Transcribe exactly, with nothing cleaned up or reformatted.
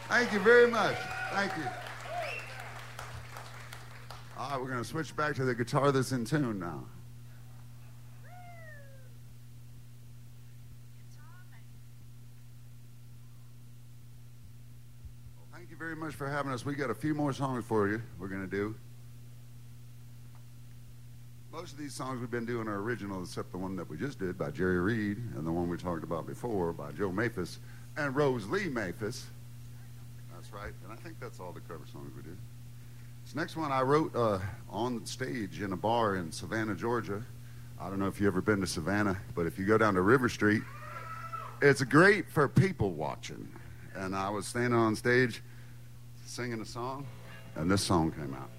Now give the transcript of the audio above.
Thank you very much. Thank you. All right, we're going to switch back to the guitar that's in tune now. Well, thank you very much for having us. We got a few more songs for you we're going to do. Most of these songs we've been doing are original, except the one that we just did by Jerry Reed and the one we talked about before by Joe Maphis and Rose Lee Maphis. That's right, and I think that's all the cover songs we did. This next one I wrote uh, on stage in a bar in Savannah, Georgia. I don't know if you've ever been to Savannah, but if you go down to River Street, it's great for people watching. And I was standing on stage singing a song, and this song came out.